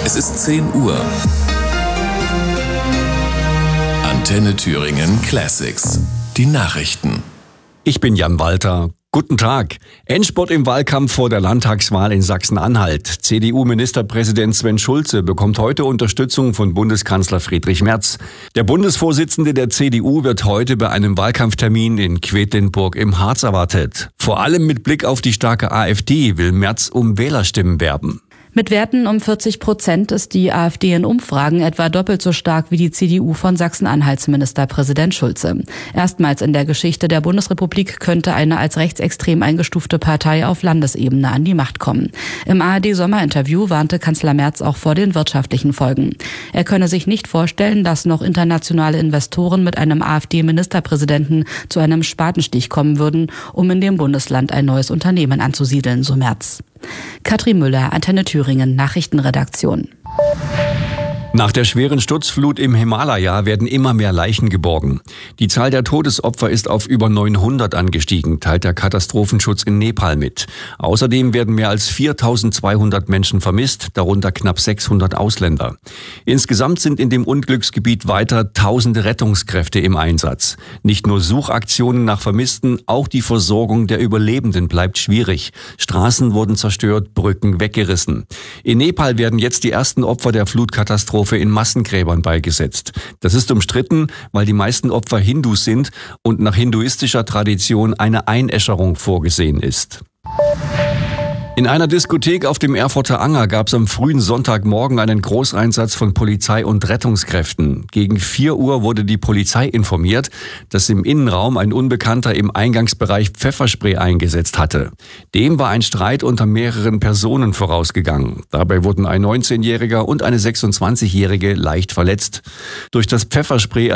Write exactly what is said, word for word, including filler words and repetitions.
Es ist zehn Uhr. Antenne Thüringen Classics. Die Nachrichten. Ich bin Jan Walter. Guten Tag. Endspurt im Wahlkampf vor der Landtagswahl in Sachsen-Anhalt. C D U-Ministerpräsident Sven Schulze bekommt heute Unterstützung von Bundeskanzler Friedrich Merz. Der Bundesvorsitzende der C D U wird heute bei einem Wahlkampftermin in Quedlinburg im Harz erwartet. Vor allem mit Blick auf die starke AfD will Merz um Wählerstimmen werben. Mit Werten um vierzig Prozent ist die AfD in Umfragen etwa doppelt so stark wie die C D U von Sachsen-Anhalts Ministerpräsident Schulze. Erstmals in der Geschichte der Bundesrepublik könnte eine als rechtsextrem eingestufte Partei auf Landesebene an die Macht kommen. Im A R D-Sommerinterview warnte Kanzler Merz auch vor den wirtschaftlichen Folgen. Er könne sich nicht vorstellen, dass noch internationale Investoren mit einem AfD-Ministerpräsidenten zu einem Spatenstich kommen würden, um in dem Bundesland ein neues Unternehmen anzusiedeln, so Merz. Katrin Müller, Antenne Thüringen, Nachrichtenredaktion. Nach der schweren Sturzflut im Himalaya werden immer mehr Leichen geborgen. Die Zahl der Todesopfer ist auf über neunhundert angestiegen, teilt der Katastrophenschutz in Nepal mit. Außerdem werden mehr als viertausendzweihundert Menschen vermisst, darunter knapp sechshundert Ausländer. Insgesamt sind in dem Unglücksgebiet weiter tausende Rettungskräfte im Einsatz. Nicht nur Suchaktionen nach Vermissten, auch die Versorgung der Überlebenden bleibt schwierig. Straßen wurden zerstört, Brücken weggerissen. In Nepal werden jetzt die ersten Opfer der Flutkatastrophe in Massengräbern beigesetzt. Das ist umstritten, weil die meisten Opfer Hindus sind und nach hinduistischer Tradition eine Einäscherung vorgesehen ist. In einer Diskothek auf dem Erfurter Anger gab es am frühen Sonntagmorgen einen Großeinsatz von Polizei und Rettungskräften. Gegen vier Uhr wurde die Polizei informiert, dass im Innenraum ein Unbekannter im Eingangsbereich Pfefferspray eingesetzt hatte. Dem war ein Streit unter mehreren Personen vorausgegangen. Dabei wurden ein neunzehnjähriger und eine sechsundzwanzigjährige leicht verletzt. Durch das Pfefferspray